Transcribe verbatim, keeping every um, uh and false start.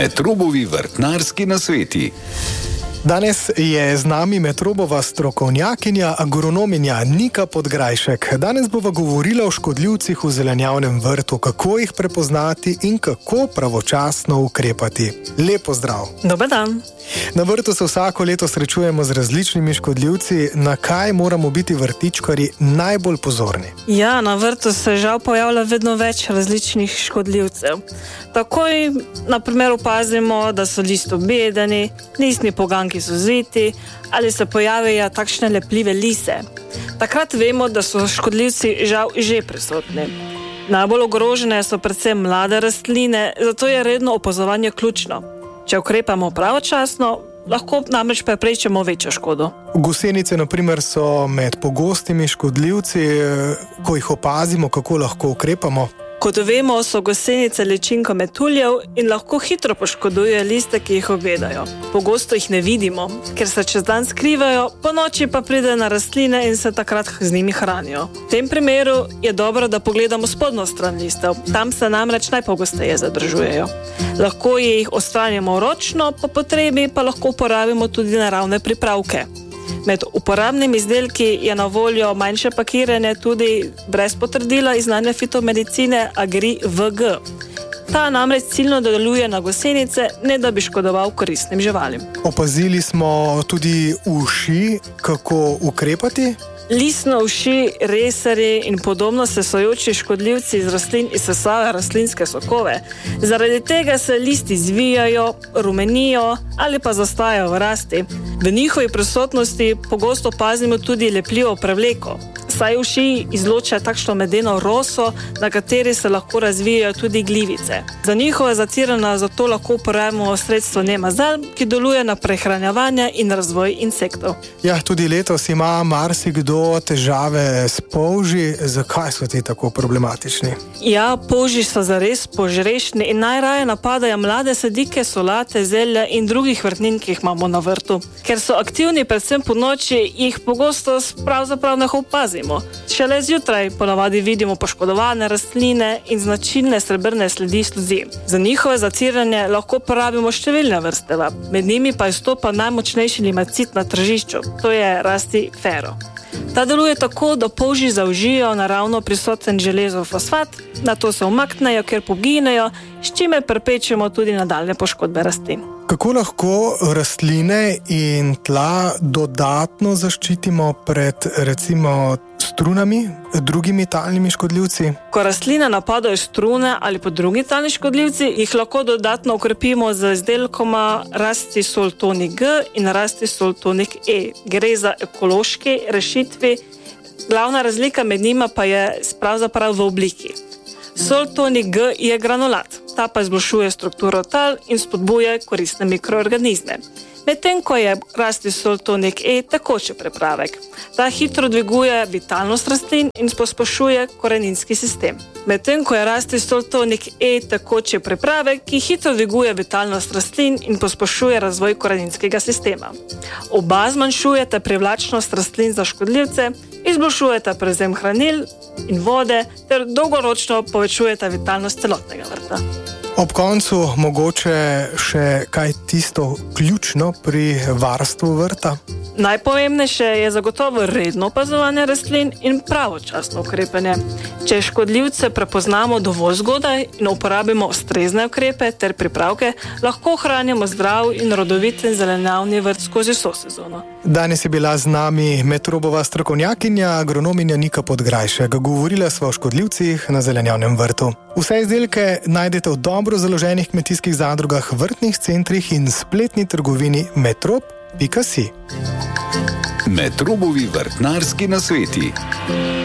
Metrobovi vrtnarski nasveti. Danes je z nami Metrobova strokovnjakinja, agronominja Nika Podgrajšek. Danes bova govorila o škodljivcih v zelenjavnem vrtu, kako jih prepoznati in kako pravočasno ukrepati. Lep pozdrav. Dober dan. Na vrtu se vsako leto srečujemo z različnimi škodljivci. Na kaj moramo biti vrtičkarji najbolj pozorni? Ja, na vrtu se žal pojavlja vedno več različnih škodljivcev. Takoj, na primer, opazimo, da so listi obedeni, listni poganjki so zviti ali se pojavijo takšne lepljive lise. Takrat vemo, da so škodljivci žal že prisotni. Najbolj ogrožene so predvsem mlade rastline, zato je redno opazovanje ključno. Če ukrepamo pravočasno, lahko namreč preprečimo večjo škodo. Gosenice, na primer, so med pogostimi škodljivci. Ko jih opazimo, kako lahko ukrepamo? Kot vemo, so gosenice ličinka metuljev in lahko hitro poškodujejo liste, ki jih objedajo. Pogosto jih ne vidimo, ker se čez dan skrivajo, po noči pa pride na rastline in se takrat z njimi hranijo. V tem primeru je dobro, da pogledamo spodnjo stran listov. Tam se namreč najpogosteje zadržujejo. Lahko jih odstranimo ročno, po potrebi pa lahko uporabimo tudi naravne pripravke. Med uporabnimi izdelki je na voljo manjše pakiranje tudi brez potrdila iz znanja fitomedicine Agri-V G. Ta namreč ciljno deluje na gosenice, ne da bi škodoval koristnim živalim. Opazili smo tudi uši, kako ukrepati? Listno uši, resarji in podobno sesajoči škodljivci iz rastlin izsesajo rastlinske sokove. Zaradi tega se listi zvijajo, rumenijo ali pa zastajajo v rasti. V njihovi prisotnosti pogosto opazimo tudi lepljivo prevleko, saj uši izločajo takšno medeno roso, na kateri se lahko razvijajo tudi glivice. Za njihove zatiranja zato lahko uporabimo sredstvo Nemazal, ki deluje na prehranjevanje in razvoj insektov. Ja, tudi letos ima marsikdo težave s polži. Zakaj so ti tako problematični? Ja, polži so zares požrešni in najraje napadajo mlade sadike, solate, zelja in drugih vrtnin, ki jih imamo na vrtu. Ker so aktivni predvsem po noči, jih pogosto pravzaprav ne opazimo. Šele zjutraj ponavadi vidimo poškodovane rastline in značilne srebrne sledi sluzi. Za njihove zatiranje lahko porabimo številne vrste vab. Med njimi pa izstopa najmočnejši limacid na tržišču, to je rasti fero. Ta deluje tako, da polži zaužijo naravno prisoten železov fosfat, nato se umaknejo, ker poginejo, s čimer preprečimo tudi nadaljne poškodbe rastlin. Kako lahko rastline in tla dodatno zaščitimo pred recimo strunami, drugimi talnimi škodljivci? Ko rastline napadajo strune ali pa drugi talni škodljivci, jih lahko dodatno ukrepimo z izdelkoma Rastisol Tonik G in Rastisol Tonik E. Gre za ekološki rešitvi, glavna razlika med njima pa je pravzaprav v obliki. Sol Tonik G je granulat, ta pa izboljšuje strukturo tal in spodbuja koristne mikroorganizme. Medtem ko je Rastisol Tonik E tekoči pripravek. Ta hitro dviguje vitalnost rastlin in pospešuje koreninski sistem. Medtem ko je Rastisol Tonik E tekoči pripravek, ki hitro dviguje vitalnost rastlin in pospešuje razvoj koreninskega sistema. Oba zmanjšujete privlačnost rastlin za škodljivce, izboljšujete prevzem hranil in vode ter dolgoročno povečujete vitalnost celotnega vrta. Ob koncu mogoče še kaj tisto ključno pri varstvu vrta? Najpomembnejše je zagotovo redno opazovanje rastlin in pravočasno ukrepanje. Če škodljivce prepoznamo dovolj zgodaj in uporabimo ustrezne ukrepe ter pripravke, lahko ohranjamo zdrav in rodovit zelenjavni vrt skozi vso sezono. Danes je bila z nami Metrobova strokovnjakinja, agronominja Nika Podgrajšek. Govorila sva o škodljivcih na zelenjavnem vrtu. Vse izdelke najdete v dobro založenih kmetijskih zadrugah, vrtnih centrih in spletni trgovini metrob pika si. Metrobovi vrtnarski nasveti.